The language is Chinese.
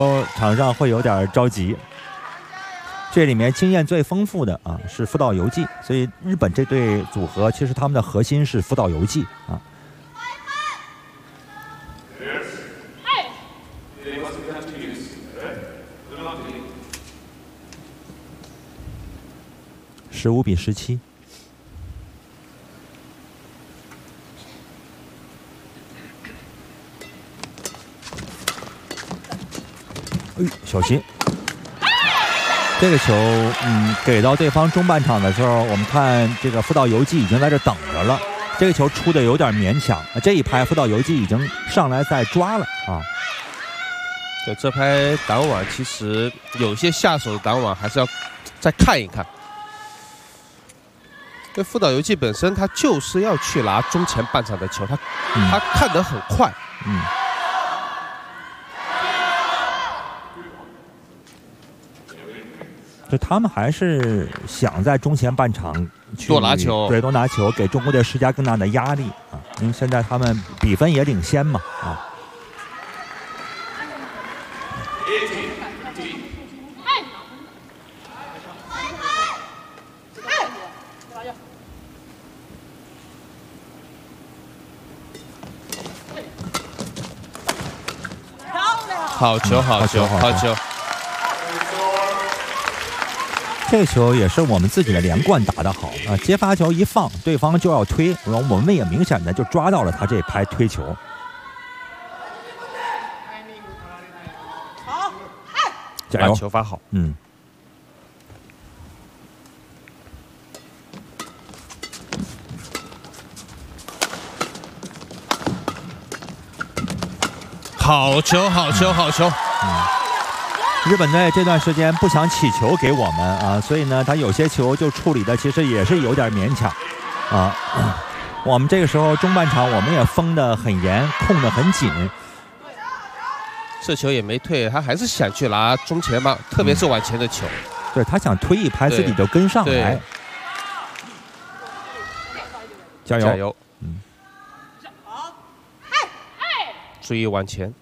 场上会有点着急。这里面经验最丰富的啊是福岛由纪，所以日本这对组合其实他们的核心是福岛由纪啊。15比17。哎，小心！这个球，给到对方中半场的时候，我们看这个福岛由纪已经在这等着了。这个球出的有点勉强，这一拍福岛由纪已经上来再抓了啊。 对，这拍挡网其实有些下手挡网还是要再看一看。因为福岛由纪本身他就是要去拿中前半场的球，他看得很快。 就他们还是想在中前半场去多拿球， 对，多拿球，给中国队施加更大的压力啊！因为现在他们比分也领先嘛啊。 好球，好球，好球！ 这个球也是我们自己的连贯打得好啊！接发球一放，对方就要推，我们也明显的就抓到了他这拍推球。 好， 加油！ 球发好，好球，好球，好球！ 日本队这段时间不想起球给我们啊，所以呢，他有些球就处理的其实也是有点勉强啊。我们这个时候中半场我们也封得很严，控得很紧。 这球也没退，他还是想去拿中前嘛，特别是往前的球。 对，他想推一拍，自己就跟上来。加油！ 加油！注意往前。